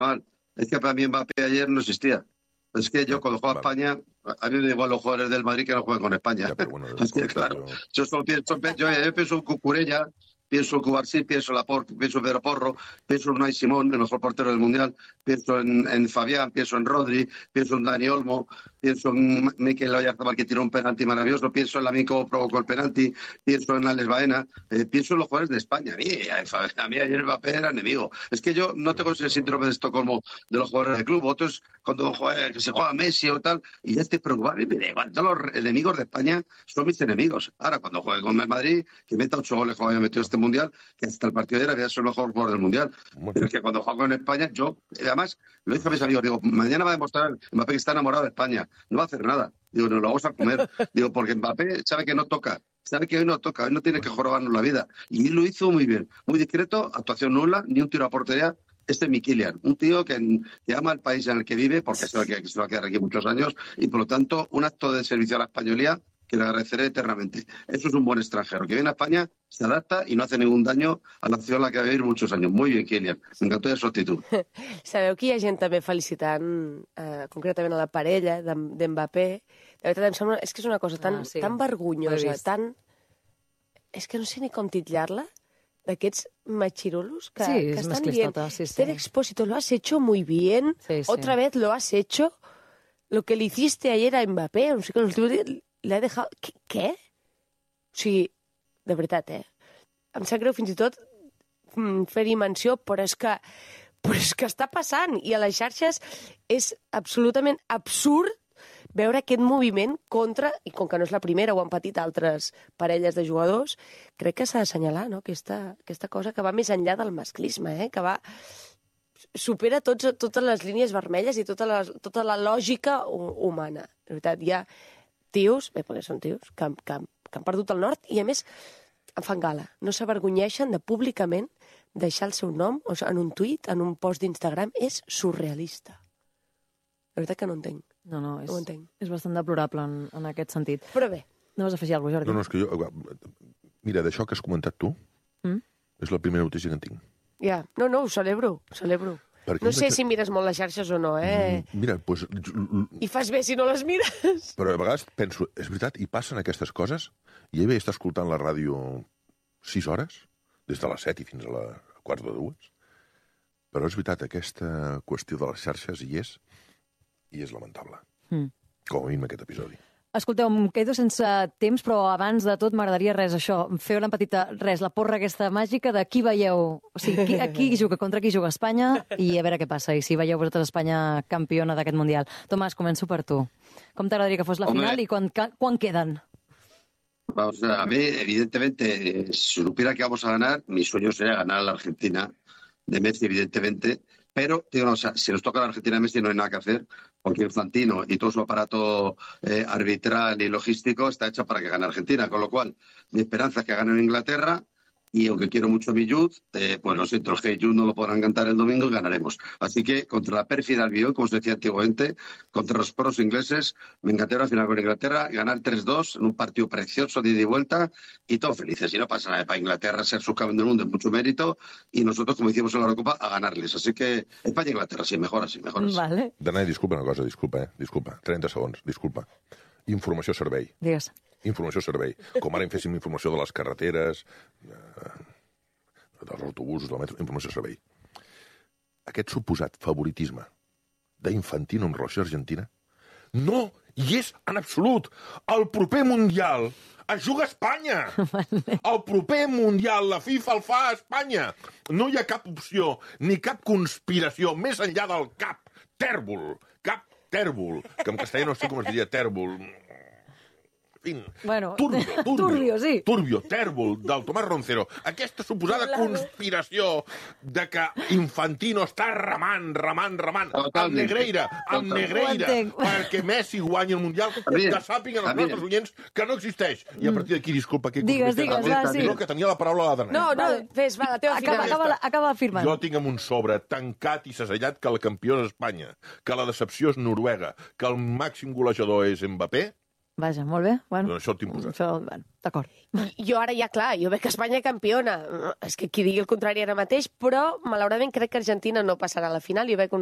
Mal. Es que para mí Mbappé ayer no existía. Es que yo cuando juego a España, a mí me da igual los jugadores del Madrid que no juegan con España. Ya, pero bueno, Es que claro, yo solo pienso, yo pienso en Cucurella, pienso en Cubarsí, pienso en Laporte, pienso en Pedro Porro, pienso en Unai Simón, el mejor portero del Mundial, pienso en Fabián, pienso en Rodri, pienso en Dani Olmo, pienso en Mikel Oyarzabal que tiró un penalti maravilloso, pienso en Lamine que provocó el penalti, pienso en Alex Baena, pienso en los jugadores de España. A mí ayer Mbappé era enemigo. Es que yo no tengo ese síndrome de Estocolmo de los jugadores del club. Otros, cuando que se juega Messi o tal, y ya estoy preocupado, y me da igual, todos los enemigos de España son mis enemigos. Ahora, cuando juegue con el Madrid, que meta 8 goles como había metido este Mundial, que hasta el partido de ayer había sido el mejor jugador del Mundial. Pero es que cuando juego en España, yo, además, lo dije a mis amigos, digo, mañana va a demostrar Mbappé que está enamorado de España, no va a hacer nada. Digo, nos lo vamos a comer. Digo, porque Mbappé sabe que no toca. Sabe que hoy no toca, hoy no tiene que jorobarnos la vida. Y lo hizo muy bien, muy discreto, actuación nula, ni un tiro a portería. Este es mi Kylian, un tío que ama el país en el que vive, porque se va a quedar aquí muchos años, y por lo tanto, un acto de servicio a la españolía que le agradeceré eternamente. Eso es un buen extranjero, que viene a España, se adapta y no hace ningún daño a la ciudad en la que va a vivir muchos años. Muy bien, Kylian. M'encantó su actitud. Sabeu que hi ha gent també felicitant concretament a la parella d'Mbappé? De veritat, em sembla... És que és una cosa tan vergonyosa, tan... És que no sé ni com titllar-la, d'aquests machirulos que estan dient Ter Expósito, lo has hecho muy bien, otra vez lo has hecho, lo que le hiciste ayer a Mbappé, no sé què, le ha dejado... Què? O sigui, de veritat, em sap greu fins i tot fer-hi menció, però és que està passant, i a les xarxes és absolutament absurd veure aquest moviment contra, i com que no és la primera, ho han patit altres parelles de jugadors, crec que s'ha d'assenyalar, no? Aquesta cosa que va més enllà del masclisme, que va... supera totes les línies vermelles i tota la lògica humana. De veritat, hi ha tios, perquè són tios, que han perdut el nord i, a més, en fan gala. No s'avergonyeixen de públicament deixar el seu nom en un tuit, en un post d'Instagram. És surrealista. La veritat que no entenc. No, és bastant deplorable en aquest sentit. Però bé. No vas afegir alguna cosa, Jordi? No, és que jo... Mira, d'això que has comentat tu, és la primera notícia que en tinc. Ja, no, ho celebro. No sé si mires molt les xarxes o no, Mira, doncs... I fas bé si no les mires. Però a vegades penso, és veritat, i passen aquestes coses, i ell ve estar escoltant la ràdio 6 hores, des de les 7 i fins a les 1:45, però és veritat, aquesta qüestió de les xarxes hi és lamentable. Com a mínim aquest episodi. Escolteu, em quedo sense temps, però abans de tot m'agradaria fer una petita la porra aquesta màgica de qui veieu, o sigui, qui juga, contra qui juga Espanya, i a veure què passa, i si veieu vosaltres Espanya campiona d'aquest Mundial. Tomàs, començo per tu. Com t'agradaria que fos la final i quan queden? A mí, evidentemente, si supiera que vamos a ganar, mi sueño sería ganar a la Argentina de Messi, evidentemente. Pero, si nos toca la Argentina de Messi no hay nada que hacer, porque Infantino y todo su aparato arbitral y logístico está hecho para que gane Argentina. Con lo cual, mi esperanza es que gane Inglaterra, y aunque quiero mucho mi Youth, pues lo siento, el Hey Youth no lo podrán cantar el domingo y ganaremos. Así que contra la pérfida Albion, como se decía antiguamente, contra los pros ingleses, me encantaría final con Inglaterra, ganar 3-2 en un partido precioso de ida y vuelta, y todos felices. Y no pasa nada, para Inglaterra ser subcampeón del mundo es mucho mérito, y nosotros, como hicimos en la Eurocopa, a ganarles. Así que España-Inglaterra, sí, mejor así. Vale. Danai, disculpa una cosa, disculpa. 30 segons, disculpa. Informació servei. Digues. Informació servei. Com ara féssim informació de les carreteres, dels autobusos, del metro, informació servei. Aquest suposat favoritisme d'Infantino en relació a Argentina no hi és en absolut. El proper Mundial es juga a Espanya. El proper Mundial, la FIFA el fa a Espanya. No hi ha cap opció ni cap conspiració més enllà del cap tèrbol, que en castellà no sé com es diria tèrbol. Bueno, Turbio, sí. Turbio, tèrbol, del Tomàs Roncero. Aquesta suposada conspiració de que Infantino està remant amb Negreira, perquè Messi guanyi el Mundial, que sàpiguen els nostres oients que no existeix. I a partir d'aquí, disculpa, digues, sí. No, que tenia la paraula a la Danai. No, fes, va, la teva final. Acaba afirmant. Jo tinc amb un sobre tancat i segellat que el campió és Espanya, que la decepció és Noruega, que el màxim golejador és Mbappé, Vaja, molt bé. Bueno, Això el tinc posat. Bueno, d'acord. Jo ara ja, clar, jo veig que Espanya campiona. És que qui digui el contrari ara mateix, però malauradament crec que Argentina no passarà a la final. Jo veig